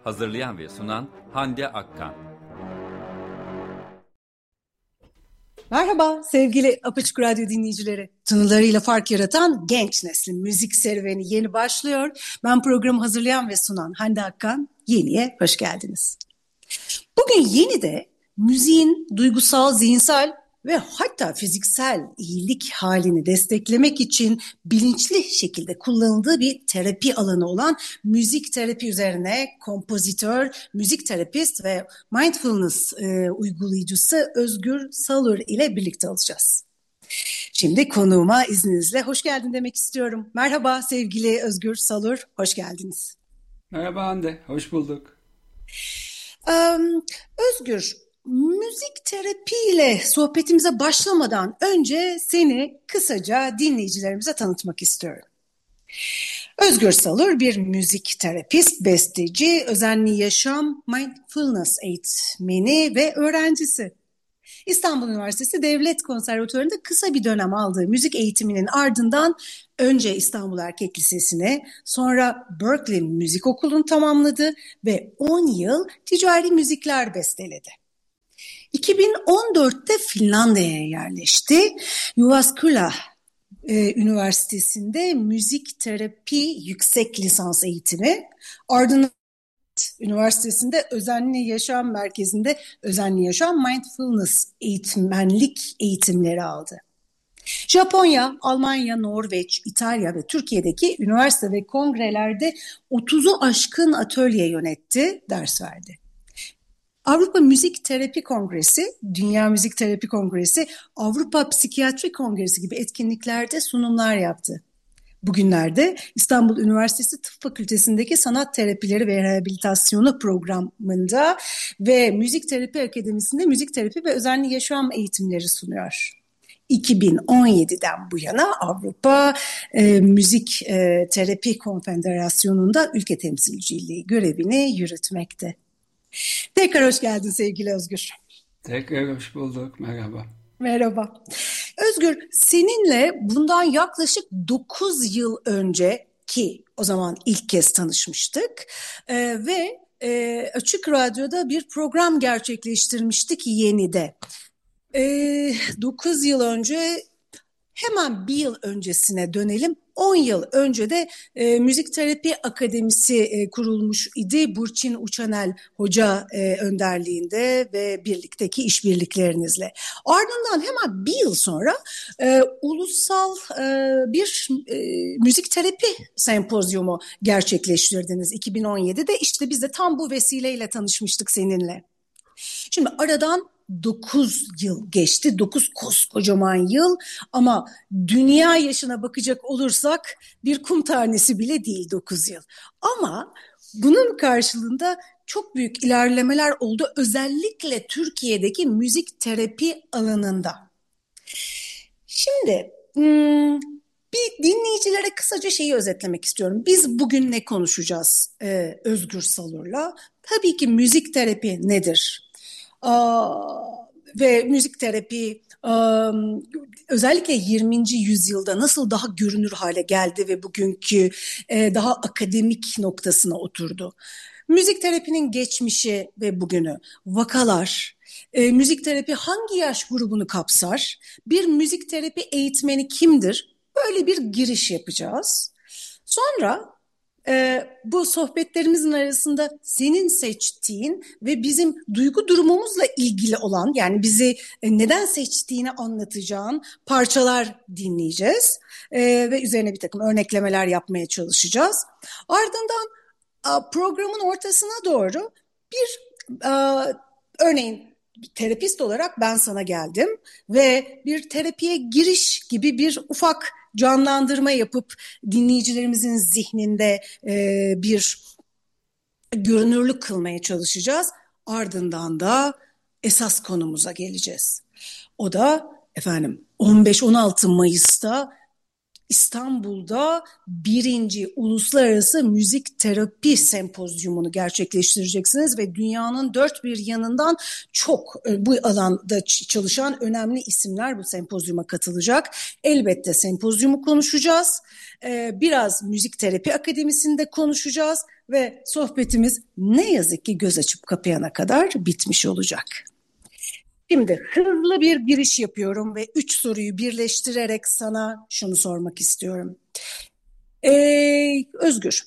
Hazırlayan ve sunan Hande Akkan. Merhaba sevgili Apaçık Radyo dinleyicileri. Tınılarıyla fark yaratan genç neslin müzik serüveni yeni başlıyor. Ben programı hazırlayan ve sunan Hande Akkan. Yeni'ye hoş geldiniz. Bugün Yeni'de müziğin duygusal, zihinsel ve hatta fiziksel iyilik halini desteklemek için bilinçli şekilde kullanıldığı bir terapi alanı olan müzik terapi üzerine kompozitör, müzik terapist ve mindfulness uygulayıcısı Özgür Salur ile birlikte olacağız. Şimdi konuğuma izninizle hoş geldin demek istiyorum. Merhaba sevgili Özgür Salur, hoş geldiniz. Merhaba Hande, hoş bulduk. Özgür, müzik terapiyle sohbetimize başlamadan önce seni kısaca dinleyicilerimize tanıtmak istiyorum. Özgür Salur bir müzik terapist, besteci, özenli yaşam, mindfulness eğitmeni ve öğrencisi. İstanbul Üniversitesi Devlet Konservatuvarı'nda kısa bir dönem aldığı müzik eğitiminin ardından önce İstanbul Erkek Lisesi'ne, sonra Berklee Müzik Okulu'nu tamamladı ve 10 yıl ticari müzikler besteledi. 2014'te Finlandiya'ya yerleşti. Jyväskylä Üniversitesi'nde müzik terapi yüksek lisans eğitimi, ardından Üniversitesi'nde Özenli Yaşam Merkezi'nde Özenli Yaşam Mindfulness eğitmenlik eğitimleri aldı. Japonya, Almanya, Norveç, İtalya ve Türkiye'deki üniversite ve kongrelerde 30'u aşkın atölye yönetti, ders verdi. Avrupa Müzik Terapi Kongresi, Dünya Müzik Terapi Kongresi, Avrupa Psikiyatri Kongresi gibi etkinliklerde sunumlar yaptı. Bugünlerde İstanbul Üniversitesi Tıp Fakültesi'ndeki Sanat Terapileri ve Rehabilitasyonu programında ve Müzik Terapi Akademisi'nde müzik terapi ve özenli yaşam eğitimleri sunuyor. 2017'den bu yana Avrupa Müzik Terapi Konfederasyonu'nda ülke temsilciliği görevini yürütmekte. Tekrar hoş geldin sevgili Özgür. Tekrar hoş bulduk, merhaba. Merhaba. Özgür, seninle bundan yaklaşık 9 yıl önce ki o zaman ilk kez tanışmıştık ve Açık Radyo'da bir program gerçekleştirmiştik Yeni'de. 9 yıl önce, hemen bir yıl öncesine dönelim. 10 yıl önce de Müzik Terapi Akademisi kurulmuş idi. Burçin Uçanel Hoca önderliğinde ve birlikteki işbirliklerinizle. Ardından hemen bir yıl sonra ulusal bir müzik terapi sempozyumu gerçekleştirdiniz 2017'de. İşte biz de tam bu vesileyle tanışmıştık seninle. Şimdi aradan 9 yıl geçti, 9 koskocaman yıl ama dünya yaşına bakacak olursak bir kum tanesi bile değil 9 yıl. Ama bunun karşılığında çok büyük ilerlemeler oldu, özellikle Türkiye'deki müzik terapi alanında. Şimdi bir dinleyicilere kısaca şeyi özetlemek istiyorum. Biz bugün ne konuşacağız Özgür Salur'la? Tabii ki müzik terapi nedir? Ve müzik terapi özellikle 20. yüzyılda nasıl daha görünür hale geldi ve bugünkü daha akademik noktasına oturdu. Müzik terapinin geçmişi ve bugünü, vakalar, müzik terapi hangi yaş grubunu kapsar, bir müzik terapi eğitmeni kimdir? Böyle bir giriş yapacağız. Sonra bu sohbetlerimizin arasında senin seçtiğin ve bizim duygu durumumuzla ilgili olan, yani bizi neden seçtiğini anlatacağın parçalar dinleyeceğiz ve üzerine bir takım örneklemeler yapmaya çalışacağız. Ardından programın ortasına doğru bir örneğin terapist olarak ben sana geldim ve bir terapiye giriş gibi bir ufak canlandırma yapıp dinleyicilerimizin zihninde bir görünürlük kılmaya çalışacağız. Ardından da esas konumuza geleceğiz. O da 15-16 Mayıs'ta İstanbul'da birinci Uluslararası Müzik Terapi Sempozyumunu gerçekleştireceksiniz ve dünyanın dört bir yanından çok bu alanda çalışan önemli isimler bu sempozyuma katılacak. Elbette sempozyumu konuşacağız. Biraz Müzik Terapi Akademisi'nde konuşacağız ve sohbetimiz ne yazık ki göz açıp kapayana kadar bitmiş olacak. Şimdi hızlı bir giriş yapıyorum ve 3 soruyu birleştirerek sana şunu sormak istiyorum. Özgür,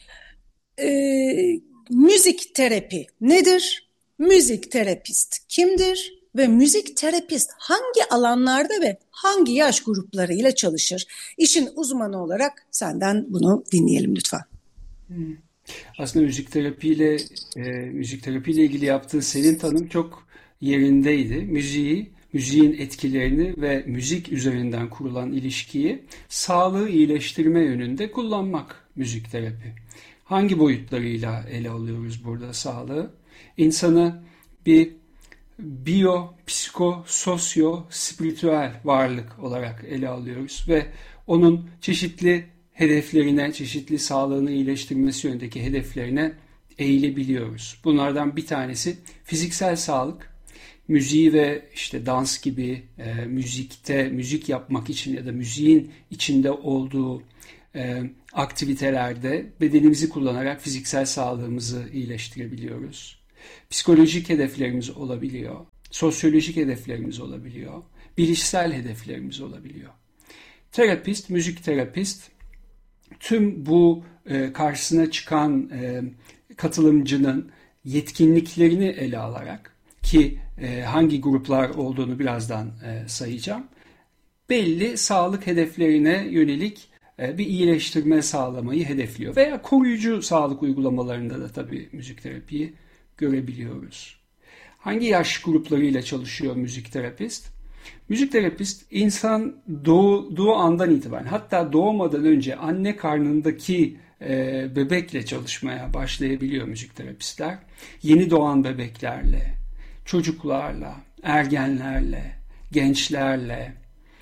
müzik terapi nedir? Müzik terapist kimdir? Ve müzik terapist hangi alanlarda ve hangi yaş gruplarıyla çalışır? İşin uzmanı olarak senden bunu dinleyelim lütfen. Aslında müzik terapiyle ilgili yaptığı senin tanım çok yerindeydi. Müziğin etkilerini ve müzik üzerinden kurulan ilişkiyi sağlığı iyileştirme yönünde kullanmak müzik terapi. Hangi boyutlarıyla ele alıyoruz burada sağlığı? İnsanı bir sosyo, spiritüel varlık olarak ele alıyoruz ve onun çeşitli hedeflerine, çeşitli sağlığını iyileştirmesi yönündeki hedeflerine eğilebiliyoruz. Bunlardan bir tanesi fiziksel sağlık. Müziği ve işte dans gibi müzik yapmak için ya da müziğin içinde olduğu aktivitelerde bedenimizi kullanarak fiziksel sağlığımızı iyileştirebiliyoruz. Psikolojik hedeflerimiz olabiliyor, sosyolojik hedeflerimiz olabiliyor, bilişsel hedeflerimiz olabiliyor. Müzik terapist tüm bu karşısına çıkan katılımcının yetkinliklerini ele alarak ki hangi gruplar olduğunu birazdan sayacağım, belli sağlık hedeflerine yönelik bir iyileştirme sağlamayı hedefliyor. Veya koruyucu sağlık uygulamalarında da tabii müzik terapiyi görebiliyoruz. Hangi yaş gruplarıyla çalışıyor müzik terapist? Müzik terapist insan doğduğu andan itibaren, hatta doğmadan önce anne karnındaki bebekle çalışmaya başlayabiliyor müzik terapistler. Yeni doğan bebeklerle, çocuklarla, ergenlerle, gençlerle,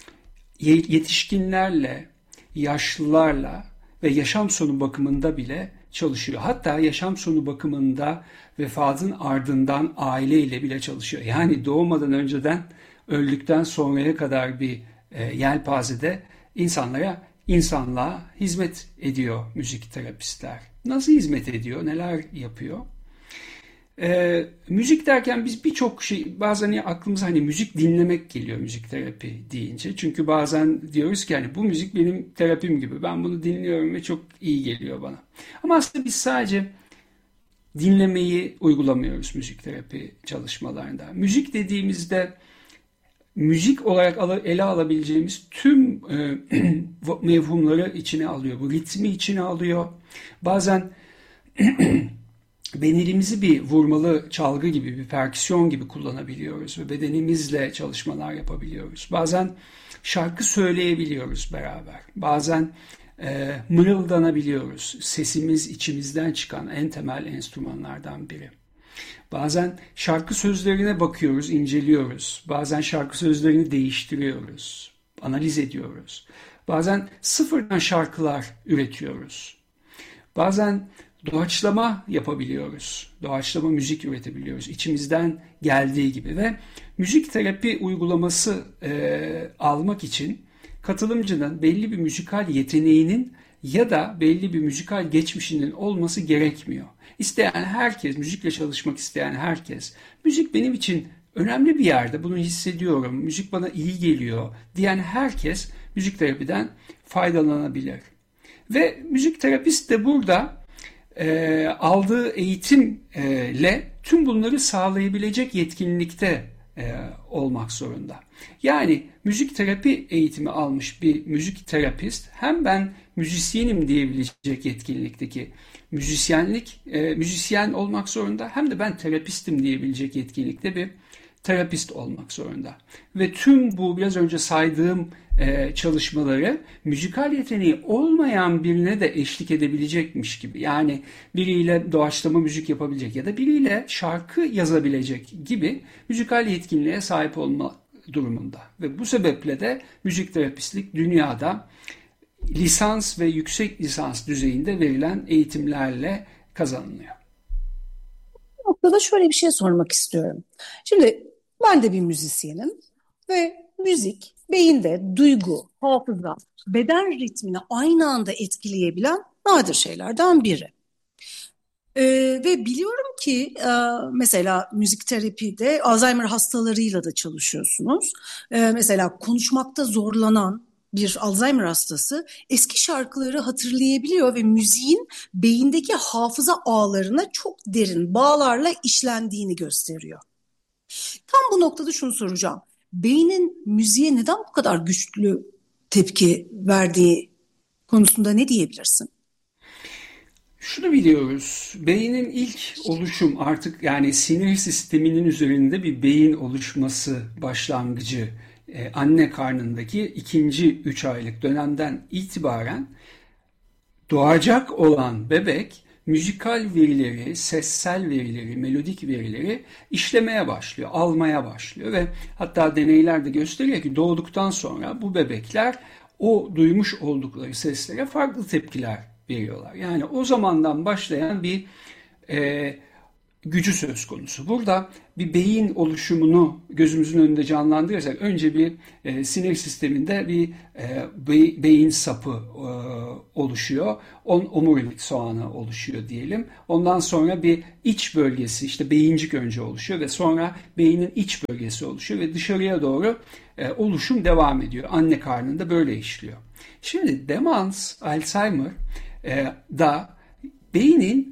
yetişkinlerle, yaşlılarla ve yaşam sonu bakımında bile çalışıyor. Hatta yaşam sonu bakımında vefatın ardından aileyle bile çalışıyor. Yani doğmadan önceden öldükten sonraya kadar bir yelpazede insanlığa hizmet ediyor müzik terapistler. Nasıl hizmet ediyor? Neler yapıyor? Müzik derken biz birçok şey, bazen aklımıza hani müzik dinlemek geliyor müzik terapi deyince. Çünkü bazen diyoruz ki hani bu müzik benim terapim gibi. Ben bunu dinliyorum ve çok iyi geliyor bana. Ama aslında biz sadece dinlemeyi uygulamıyoruz müzik terapi çalışmalarında. Müzik dediğimizde müzik olarak ele alabileceğimiz tüm mevhumları içine alıyor. Bu ritmi içine alıyor. Bazen bedenimizi bir vurmalı çalgı gibi, bir perküsyon gibi kullanabiliyoruz ve bedenimizle çalışmalar yapabiliyoruz. Bazen şarkı söyleyebiliyoruz beraber. Bazen mırıldanabiliyoruz. Sesimiz içimizden çıkan en temel enstrümanlardan biri. Bazen şarkı sözlerine bakıyoruz, inceliyoruz. Bazen şarkı sözlerini değiştiriyoruz, analiz ediyoruz. Bazen sıfırdan şarkılar üretiyoruz. Bazen doğaçlama yapabiliyoruz. Doğaçlama müzik üretebiliyoruz. İçimizden geldiği gibi ve müzik terapi uygulaması almak için katılımcının belli bir müzikal yeteneğinin ya da belli bir müzikal geçmişinin olması gerekmiyor. İsteyen herkes, müzikle çalışmak isteyen herkes, müzik benim için önemli bir yerde, bunu hissediyorum, müzik bana iyi geliyor diyen herkes müzik terapiden faydalanabilir. Ve müzik terapist de burada aldığı eğitimle tüm bunları sağlayabilecek yetkinlikte olmak zorunda. Yani müzik terapi eğitimi almış bir müzik terapist hem ben müzisyenim diyebilecek yetkinlikteki müzisyen olmak zorunda hem de ben terapistim diyebilecek yetkinlikte bir terapist olmak zorunda. Ve tüm bu biraz önce saydığım çalışmaları müzikal yeteneği olmayan birine de eşlik edebilecekmiş gibi. Yani biriyle doğaçlama müzik yapabilecek ya da biriyle şarkı yazabilecek gibi müzikal yetkinliğe sahip olma durumunda. Ve bu sebeple de müzik terapistlik dünyada lisans ve yüksek lisans düzeyinde verilen eğitimlerle kazanılıyor. Bu noktada şöyle bir şey sormak istiyorum. Şimdi ben de bir müzisyenim ve müzik beyinde duygu, hafıza, beden ritmini aynı anda etkileyebilen nadir şeylerden biri. Ve biliyorum ki mesela müzik terapide Alzheimer hastalarıyla da çalışıyorsunuz. Mesela konuşmakta zorlanan bir Alzheimer hastası eski şarkıları hatırlayabiliyor ve müziğin beyindeki hafıza ağlarına çok derin bağlarla işlendiğini gösteriyor. Tam bu noktada şunu soracağım. Beynin müziğe neden bu kadar güçlü tepki verdiği konusunda ne diyebilirsin? Şunu biliyoruz, beynin ilk oluşum artık yani sinir sisteminin üzerinde bir beyin oluşması başlangıcı anne karnındaki ikinci 3 aylık dönemden itibaren doğacak olan bebek müzikal verileri, sessel verileri, melodik verileri işlemeye başlıyor, almaya başlıyor ve hatta deneyler de gösteriyor ki doğduktan sonra bu bebekler o duymuş oldukları seslere farklı tepkiler veriyorlar. Yani o zamandan başlayan bir gücü söz konusu. Burada bir beyin oluşumunu gözümüzün önünde canlandırırsak önce bir sinir sisteminde bir beyin sapı oluşuyor. Omurilik soğanı oluşuyor diyelim. Ondan sonra bir iç bölgesi işte beyincik önce oluşuyor ve sonra beynin iç bölgesi oluşuyor ve dışarıya doğru oluşum devam ediyor. Anne karnında böyle işliyor. Şimdi demans, Alzheimer da beynin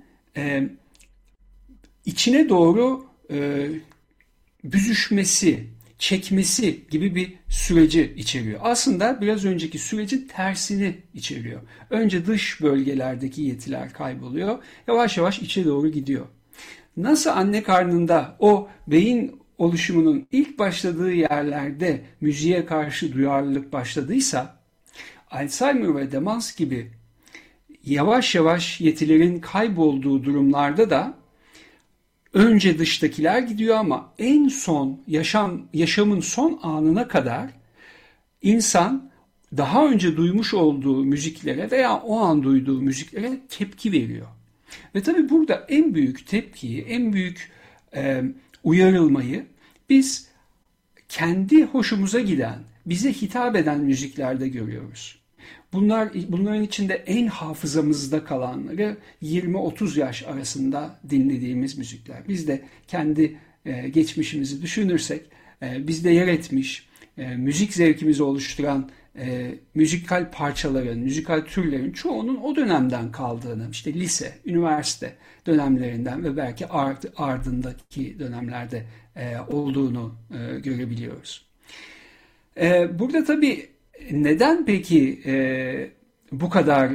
içine doğru büzüşmesi, çekmesi gibi bir süreci içeriyor. Aslında biraz önceki sürecin tersini içeriyor. Önce dış bölgelerdeki yetiler kayboluyor, yavaş yavaş içe doğru gidiyor. Nasıl anne karnında o beyin oluşumunun ilk başladığı yerlerde müziğe karşı duyarlılık başladıysa, Alzheimer ve demans gibi yavaş yavaş yetilerin kaybolduğu durumlarda da önce dıştakiler gidiyor ama en son yaşamın son anına kadar insan daha önce duymuş olduğu müziklere veya o an duyduğu müziklere tepki veriyor. Ve tabii burada en büyük tepkiyi, en büyük uyarılmayı biz kendi hoşumuza giden, bize hitap eden müziklerde görüyoruz. Bunların içinde en hafızamızda kalanları 20-30 yaş arasında dinlediğimiz müzikler. Biz de kendi geçmişimizi düşünürsek bizde yer etmiş, müzik zevkimizi oluşturan müzikal parçaların, müzikal türlerin çoğunun o dönemden kaldığını, işte lise, üniversite dönemlerinden ve belki ardındaki dönemlerde olduğunu görebiliyoruz. Burada tabii neden peki bu kadar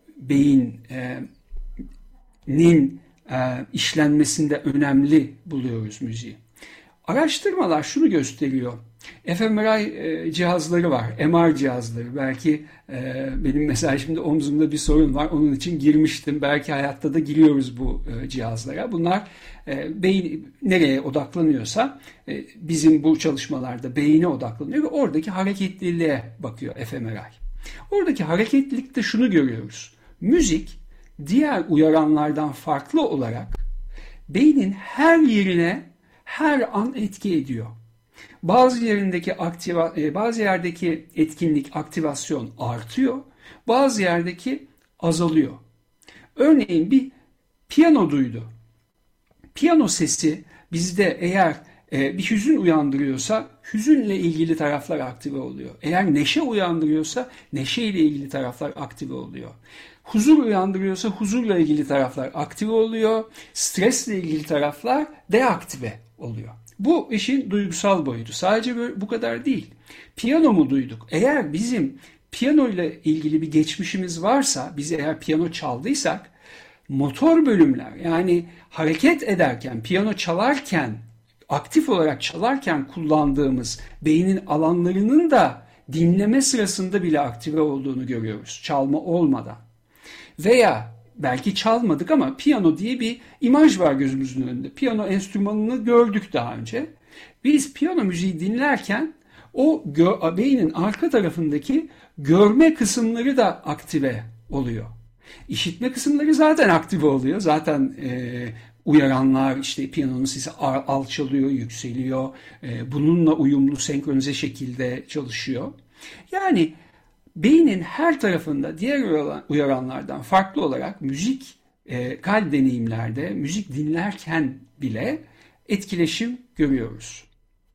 beynin işlenmesinde önemli buluyoruz müziği? Araştırmalar şunu gösteriyor. fMRI cihazları var, MR cihazları. Belki benim mesela şimdi omzumda bir sorun var, onun için girmiştim. Belki hayatta da giriyoruz bu cihazlara. Bunlar beyin nereye odaklanıyorsa bizim bu çalışmalarda beyine odaklanıyor ve oradaki hareketliliğe bakıyor fMRI. Oradaki hareketlilikte şunu görüyoruz. Müzik diğer uyaranlardan farklı olarak beynin her yerine her an etki ediyor. Bazı yerdeki etkinlik, aktivasyon artıyor, bazı yerdeki azalıyor. Örneğin bir piyano duydu. Piyano sesi bizde eğer bir hüzün uyandırıyorsa hüzünle ilgili taraflar aktive oluyor. Eğer neşe uyandırıyorsa neşeyle ilgili taraflar aktive oluyor. Huzur uyandırıyorsa huzurla ilgili taraflar aktive oluyor. Stresle ilgili taraflar deaktive oluyor. Bu işin duygusal boyutu. Sadece bu kadar değil. Piyano mu duyduk? Eğer bizim piyano ile ilgili bir geçmişimiz varsa, biz eğer piyano çaldıysak, motor bölümler yani hareket ederken, piyano çalarken, aktif olarak çalarken kullandığımız beynin alanlarının da dinleme sırasında bile aktive olduğunu görüyoruz. Çalma olmadan. Veya belki çalmadık ama piyano diye bir imaj var gözümüzün önünde. Piyano enstrümanını gördük daha önce. Biz piyano müziği dinlerken o beynin arka tarafındaki görme kısımları da aktive oluyor. İşitme kısımları zaten aktive oluyor. Zaten uyaranlar, işte piyanonun sesi alçalıyor, yükseliyor. Bununla uyumlu, senkronize şekilde çalışıyor. Yani beynin her tarafında diğer uyaranlardan farklı olarak müzikal deneyimlerde, müzik dinlerken bile etkileşim görüyoruz.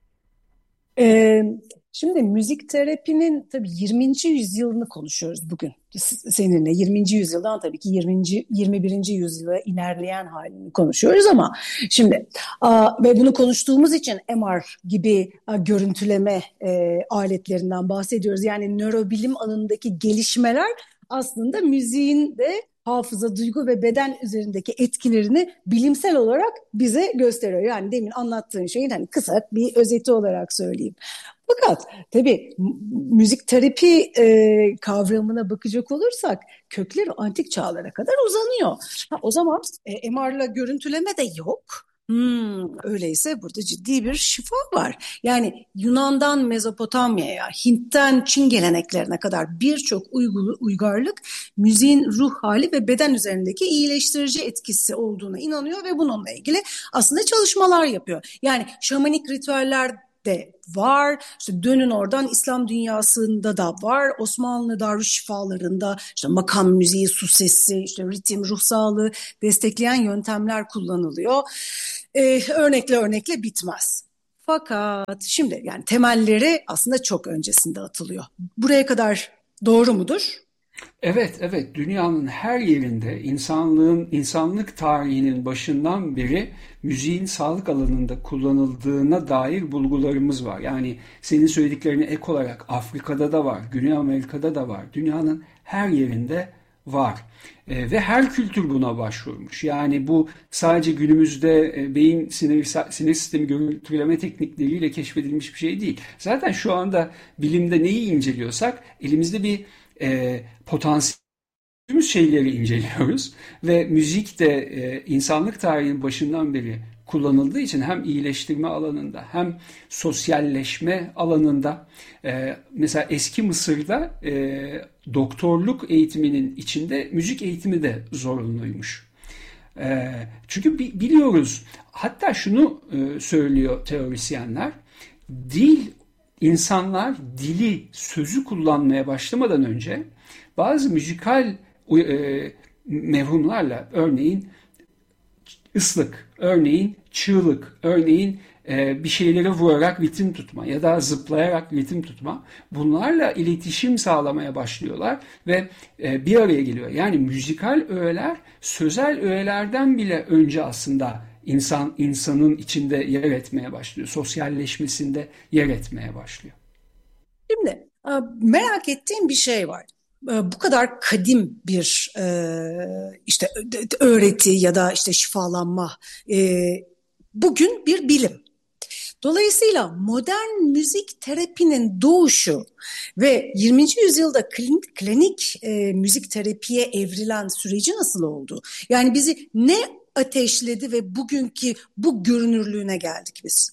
Şimdi müzik terapinin tabii 20. yüzyılını konuşuyoruz bugün seninle. 20. yüzyıldan tabii ki 21. yüzyıla ilerleyen halini konuşuyoruz ama şimdi ve bunu konuştuğumuz için MR gibi görüntüleme aletlerinden bahsediyoruz. Yani nörobilim alanındaki gelişmeler aslında müziğin de hafıza, duygu ve beden üzerindeki etkilerini bilimsel olarak bize gösteriyor. Yani demin anlattığın şeyin hani kısa bir özeti olarak söyleyeyim. Fakat tabii müzik terapi kavramına bakacak olursak kökleri antik çağlara kadar uzanıyor. O zaman MR'la görüntüleme de yok. Öyleyse burada ciddi bir şifa var. Yani Yunan'dan Mezopotamya'ya, Hint'ten Çin geleneklerine kadar birçok uygarlık müziğin ruh hali ve beden üzerindeki iyileştirici etkisi olduğuna inanıyor ve bununla ilgili aslında çalışmalar yapıyor. Yani şamanik ritüeller de var. İşte dönün oradan İslam dünyasında da var. Osmanlı darüşşifalarında işte makam müziği, su sesi, işte ritim, ruh sağlığı destekleyen yöntemler kullanılıyor. Örnekle bitmez. Fakat şimdi yani temelleri aslında çok öncesinde atılıyor. Buraya kadar doğru mudur? Evet, dünyanın her yerinde insanlık tarihinin başından beri müziğin sağlık alanında kullanıldığına dair bulgularımız var. Yani senin söylediklerine ek olarak Afrika'da da var, Güney Amerika'da da var, dünyanın her yerinde var. Ve her kültür buna başvurmuş. Yani bu sadece günümüzde beyin sinir sistemi görüntüleme teknikleriyle keşfedilmiş bir şey değil. Zaten şu anda bilimde neyi inceliyorsak elimizde bir potansiyelimiz şeyleri inceliyoruz ve müzik de insanlık tarihinin başından beri kullanıldığı için hem iyileştirme alanında hem sosyalleşme alanında mesela eski Mısır'da doktorluk eğitiminin içinde müzik eğitimi de zorunluymuş. Çünkü biliyoruz, hatta şunu söylüyor teorisyenler, İnsanlar dili, sözü kullanmaya başlamadan önce bazı müzikal mevhumlarla, örneğin ıslık, örneğin çığlık, örneğin bir şeylere vurarak ritim tutma ya da zıplayarak ritim tutma, bunlarla iletişim sağlamaya başlıyorlar ve bir araya geliyor. Yani müzikal öğeler sözel öğelerden bile önce aslında insanın içinde yer etmeye başlıyor. Sosyalleşmesinde yer etmeye başlıyor. Şimdi merak ettiğim bir şey var. Bu kadar kadim bir işte öğreti ya da işte şifalanma bugün bir bilim. Dolayısıyla modern müzik terapinin doğuşu ve 20. yüzyılda klinik müzik terapiye evrilen süreci nasıl oldu? Yani bizi ne ateşledi ve bugünkü bu görünürlüğüne geldik biz?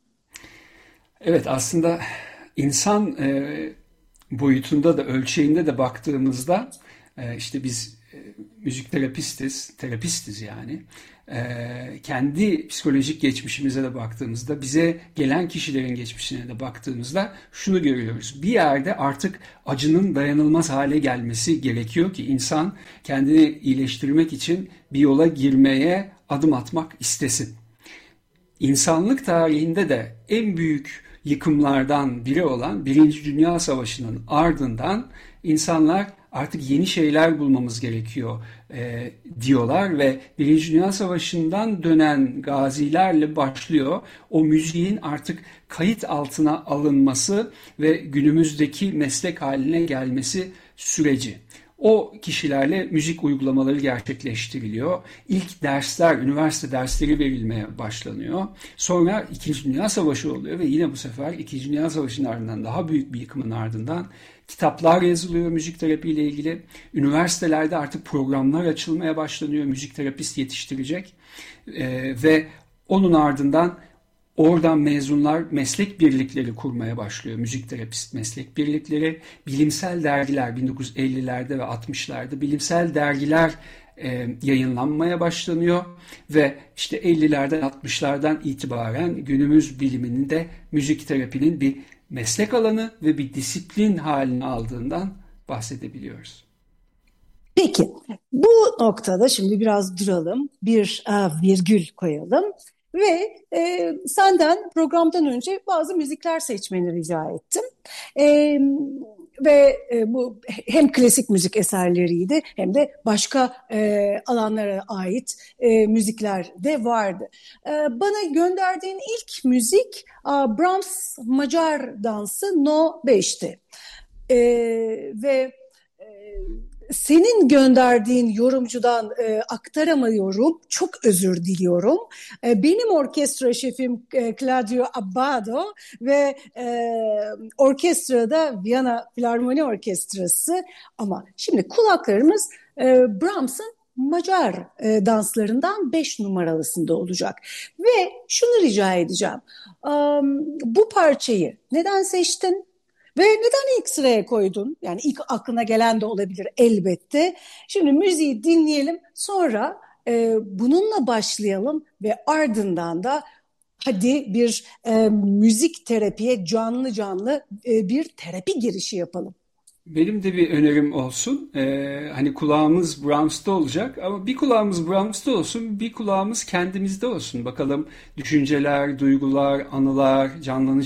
Evet, aslında insan boyutunda da ölçeğinde de baktığımızda işte biz müzik terapistiz yani. Kendi psikolojik geçmişimize de baktığımızda, bize gelen kişilerin geçmişine de baktığımızda şunu görüyoruz. Bir yerde artık acının dayanılmaz hale gelmesi gerekiyor ki insan kendini iyileştirmek için bir yola girmeye adım atmak istesin. İnsanlık tarihinde de en büyük yıkımlardan biri olan Birinci Dünya Savaşı'nın ardından insanlar artık yeni şeyler bulmamız gerekiyor diyorlar ve Birinci Dünya Savaşı'ndan dönen gazilerle başlıyor o müziğin artık kayıt altına alınması ve günümüzdeki meslek haline gelmesi süreci. O kişilerle müzik uygulamaları gerçekleştiriliyor. İlk dersler, üniversite dersleri verilmeye başlanıyor. Sonra İkinci Dünya Savaşı oluyor ve yine bu sefer İkinci Dünya Savaşı'nın ardından daha büyük bir yıkımın ardından kitaplar yazılıyor müzik terapi ile ilgili. Üniversitelerde artık programlar açılmaya başlanıyor. Müzik terapist yetiştirecek. Ve onun ardından Oradan mezunlar meslek birlikleri kurmaya başlıyor. Müzik terapist meslek birlikleri, bilimsel dergiler 1950'lerde ve 60'larda bilimsel dergiler yayınlanmaya başlanıyor ve işte 50'lerden 60'lardan itibaren günümüz biliminin de müzik terapinin bir meslek alanı ve bir disiplin halini aldığından bahsedebiliyoruz. Peki, bu noktada şimdi biraz duralım, bir virgül koyalım ve senden programdan önce bazı müzikler seçmeni rica ettim. Ve bu hem klasik müzik eserleriydi hem de başka alanlara ait müzikler de vardı. Bana gönderdiğin ilk müzik Brahms Macar Dansı No 5'ti. Ve senin gönderdiğin yorumcudan aktaramıyorum. Çok özür diliyorum. Benim orkestra şefim Claudio Abbado ve orkestrada Viyana Filarmoni Orkestrası. Ama şimdi kulaklarımız Brahms'ın Macar danslarından 5 numaralısında olacak. Ve şunu rica edeceğim. Bu parçayı neden seçtin? Ve neden ilk sıraya koydun? Yani ilk aklına gelen de olabilir elbette. Şimdi müziği dinleyelim, sonra bununla başlayalım ve ardından da hadi bir müzik terapiye canlı bir terapi girişi yapalım. Benim de bir önerim olsun. Hani kulağımız Brahms'ta olacak ama bir kulağımız Brahms'ta olsun, bir kulağımız kendimizde olsun. Bakalım düşünceler, duygular, anılar canlanacak.